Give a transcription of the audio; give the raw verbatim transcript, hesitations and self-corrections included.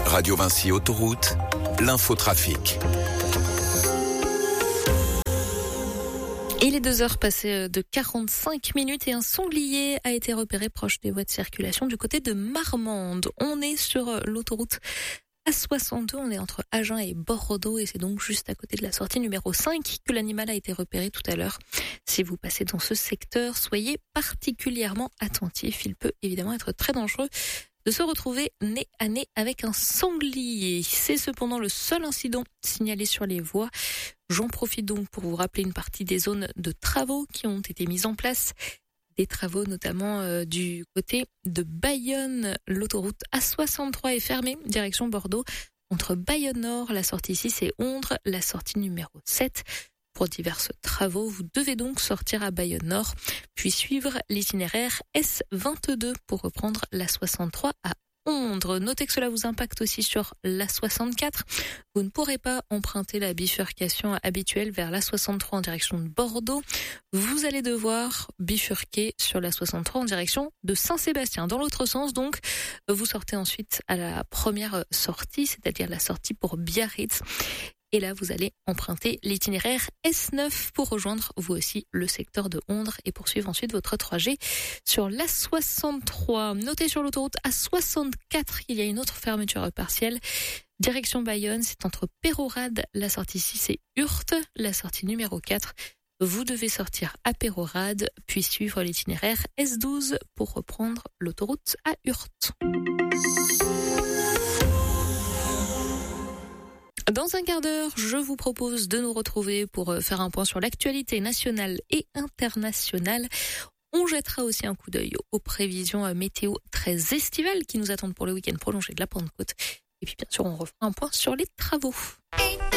Radio Vinci Autoroute, l'infotrafic. Il est deux heures passées de quarante-cinq minutes et un sanglier a été repéré proche des voies de circulation du côté de Marmande. On est sur l'autoroute A soixante-deux, on est entre Agen et Bordeaux et c'est donc juste à côté de la sortie numéro cinq que l'animal a été repéré tout à l'heure. Si vous passez dans ce secteur, soyez particulièrement attentifs. Il peut évidemment être très dangereux de se retrouver nez à nez avec un sanglier. C'est cependant le seul incident signalé sur les voies. J'en profite donc pour vous rappeler une partie des zones de travaux qui ont été mises en place. Des travaux notamment euh, du côté de Bayonne. L'autoroute A soixante-trois est fermée, direction Bordeaux. Entre Bayonne Nord, la sortie six et Ondres, la sortie numéro sept. Pour divers travaux, vous devez donc sortir à Bayonne Nord, puis suivre l'itinéraire S vingt-deux pour reprendre la soixante-trois à Ondres. Notez que cela vous impacte aussi sur la soixante-quatre. Vous ne pourrez pas emprunter la bifurcation habituelle vers la soixante-trois en direction de Bordeaux. Vous allez devoir bifurquer sur la soixante-trois en direction de Saint-Sébastien. Dans l'autre sens, donc, vous sortez ensuite à la première sortie, c'est-à-dire la sortie pour Biarritz. Et là, vous allez emprunter l'itinéraire S neuf pour rejoindre vous aussi le secteur de Ondres et poursuivre ensuite votre trajet sur l'A soixante-trois. Notez sur l'autoroute A soixante-quatre qu'il y a une autre fermeture partielle. Direction Bayonne, c'est entre Pérorade, la sortie six et Hurte, la sortie numéro quatre. Vous devez sortir à Pérorade, puis suivre l'itinéraire S douze pour reprendre l'autoroute à Hurte. Dans un quart d'heure, je vous propose de nous retrouver pour faire un point sur l'actualité nationale et internationale. On jettera aussi un coup d'œil aux prévisions météo très estivales qui nous attendent pour le week-end prolongé de la Pentecôte. Et puis bien sûr, on refera un point sur les travaux.